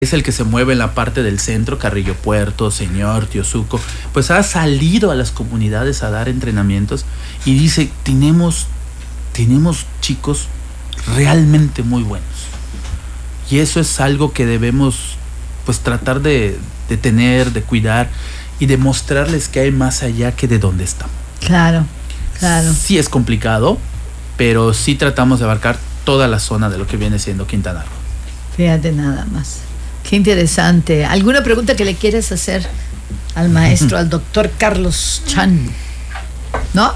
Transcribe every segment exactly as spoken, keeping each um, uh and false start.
es el que se mueve en la parte del centro, Carrillo Puerto, Señor, Tiosuco, pues ha salido a las comunidades a dar entrenamientos y dice, tenemos, tenemos chicos realmente muy buenos. Y eso es algo que debemos pues tratar de, de tener, de cuidar y de mostrarles que hay más allá que de donde estamos. Claro, claro. Sí es complicado, pero sí tratamos de abarcar toda la zona de lo que viene siendo Quintana Roo. Fíjate nada más. Qué interesante. ¿Alguna pregunta que le quieres hacer al maestro, al doctor Carlos Chan? ¿No?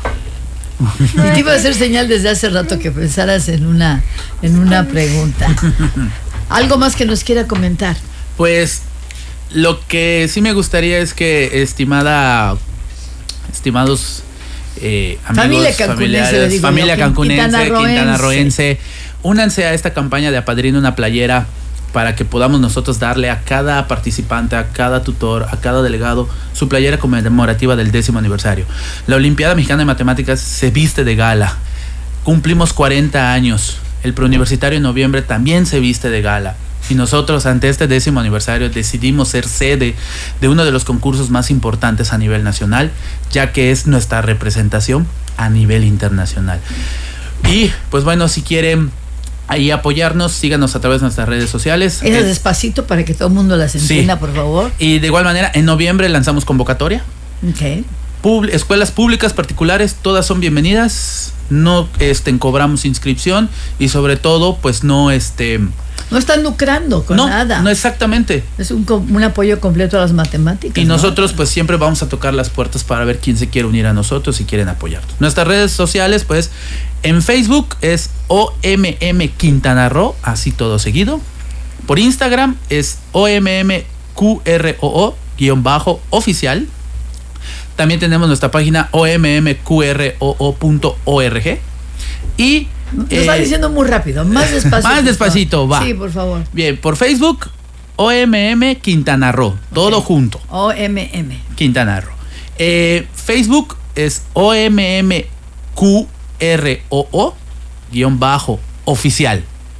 Y te iba a hacer señal desde hace rato que pensaras en una, en una pregunta. ¿Algo más que nos quiera comentar? Pues lo que sí me gustaría es que, estimada, estimados eh, amigos, familia cancunense, digo familia yo, cancunense, quintanarroense. quintanarroense, únanse a esta campaña de Apadrina una playera para que podamos nosotros darle a cada participante, a cada tutor, a cada delegado su playera conmemorativa del décimo aniversario. La Olimpiada Mexicana de Matemáticas se viste de gala. Cumplimos cuarenta años. El preuniversitario en noviembre también se viste de gala. Y nosotros, ante este décimo aniversario, decidimos ser sede de uno de los concursos más importantes a nivel nacional, ya que es nuestra representación a nivel internacional. Y, pues bueno, si quieren ahí apoyarnos, síganos a través de nuestras redes sociales. Esas es, despacito para que todo el mundo las entienda, sí. Por favor. Y de igual manera, en noviembre lanzamos convocatoria. Ok. Pub- escuelas públicas, particulares, todas son bienvenidas. No este, cobramos inscripción y sobre todo, pues no este... No están lucrando con no, nada. No, exactamente. Es un, un apoyo completo a las matemáticas. Y ¿no? nosotros pues siempre vamos a tocar las puertas para ver quién se quiere unir a nosotros y quieren apoyarnos. Nuestras redes sociales, pues en Facebook es O M M Quintana Roo, así todo seguido. Por Instagram es O M M Q R O O guión bajo oficial. También tenemos nuestra página O M M Q R O O punto org. Y Lo eh, está diciendo muy rápido, más despacito. Más despacito, va. Sí, por favor. Bien, por Facebook, O M M Quintana Roo, todo okay. junto. O M M Quintana Roo. Eh, Facebook es O M M Q R O O guión bajo oficial.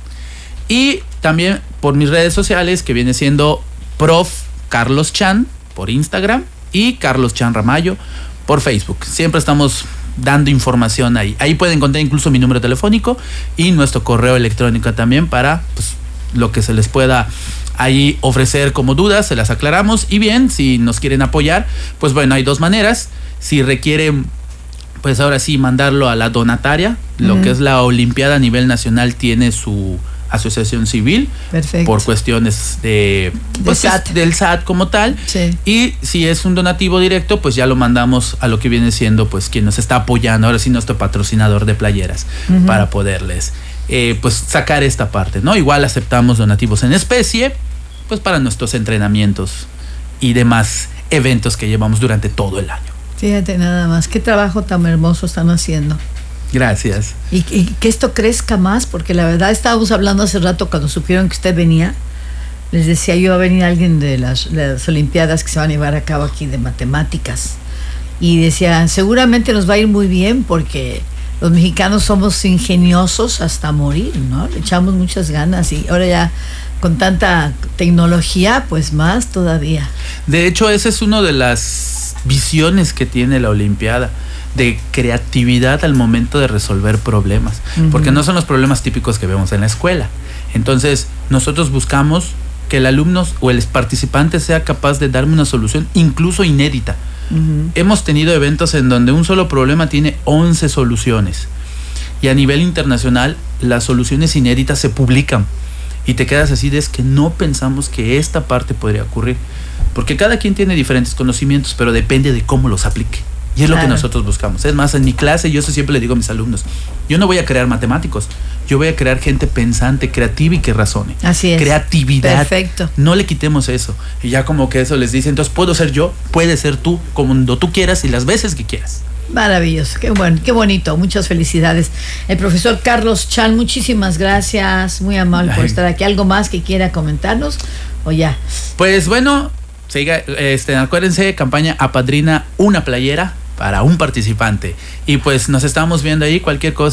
Y también por mis redes sociales, que viene siendo Prof Carlos Chan por Instagram y Carlos Chan Ramallo por Facebook. Siempre estamos dando información ahí. Ahí pueden encontrar incluso mi número telefónico y nuestro correo electrónico también para pues, lo que se les pueda ahí ofrecer como dudas, se las aclaramos. Y bien, si nos quieren apoyar, pues bueno, hay dos maneras. Si requieren, pues ahora sí, mandarlo a la donataria, uh-huh. Lo que es la Olimpiada a nivel nacional tiene su asociación civil. Perfecto. Por cuestiones de, pues, de S A T. del S A T como tal. Sí. Y si es un donativo directo, pues ya lo mandamos a lo que viene siendo pues quien nos está apoyando, ahora sí nuestro patrocinador de playeras, uh-huh. Para poderles eh, pues sacar esta parte, ¿no? Igual aceptamos donativos en especie, pues para nuestros entrenamientos y demás eventos que llevamos durante todo el año. Fíjate nada más, qué trabajo tan hermoso están haciendo. Gracias. Y, y que esto crezca más, porque la verdad estábamos hablando hace rato cuando supieron que usted venía, les decía yo, va a venir alguien de las, de las Olimpiadas que se van a llevar a cabo aquí de matemáticas, y decía, seguramente nos va a ir muy bien porque los mexicanos somos ingeniosos hasta morir, ¿no? Le echamos muchas ganas y ahora ya con tanta tecnología, pues más todavía. De hecho, esa es una de las visiones que tiene la Olimpiada, de creatividad al momento de resolver problemas, uh-huh. Porque no son los problemas típicos que vemos en la escuela. Entonces nosotros buscamos que el alumno o el participante sea capaz de darme una solución incluso inédita. Uh-huh. Hemos tenido eventos en donde un solo problema tiene once soluciones, y a nivel internacional las soluciones inéditas se publican y te quedas así de es que no pensamos que esta parte podría ocurrir, porque cada quien tiene diferentes conocimientos, pero depende de cómo los aplique. Y es claro. Lo que nosotros buscamos. Es más, en mi clase yo eso siempre le digo a mis alumnos, yo no voy a crear matemáticos, yo voy a crear gente pensante, creativa y que razone. Así es. Creatividad. Perfecto. No le quitemos eso. Y ya como que eso les dice, entonces puedo ser yo, puedes ser tú, como tú quieras y las veces que quieras. Maravilloso, qué bueno, qué bonito, muchas felicidades. El profesor Carlos Chan, muchísimas gracias, muy amable Ay. por estar aquí. ¿Algo más que quiera comentarnos o ya? Pues bueno, siga, este, acuérdense, campaña Apadrina una playera para un participante. Y pues nos estamos viendo ahí, cualquier cosa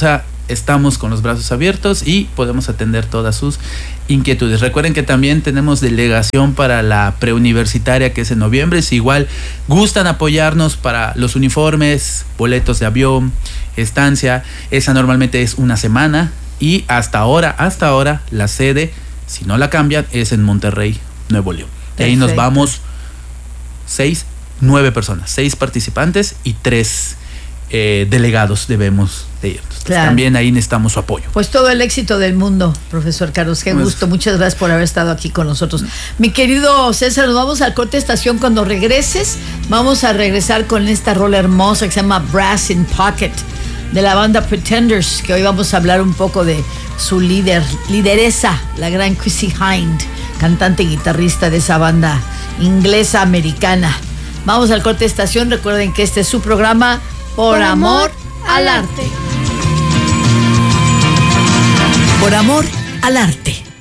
estamos con los brazos abiertos y podemos atender todas sus inquietudes. Recuerden que también tenemos delegación para la preuniversitaria, que es en noviembre. Si igual gustan apoyarnos para los uniformes, boletos de avión, estancia, esa normalmente es una semana, y hasta ahora, hasta ahora la sede, si no la cambian, es en Monterrey, Nuevo León. De ahí nos vamos seis, nueve personas, seis participantes y tres eh, delegados debemos de ir. Claro. También ahí necesitamos su apoyo. Pues todo el éxito del mundo, profesor Carlos. Qué pues, gusto. Muchas gracias por haber estado aquí con nosotros. Mi querido César, nos vamos al corte de estación. Cuando regreses, vamos a regresar con esta rola hermosa que se llama Brass in Pocket, de la banda Pretenders, que hoy vamos a hablar un poco de su líder, lideresa, la gran Chrissie Hynde, cantante y guitarrista de esa banda inglesa americana. Vamos al corte de estación. Recuerden que este es su programa Por, Por Amor, amor al Arte. Por Amor al Arte.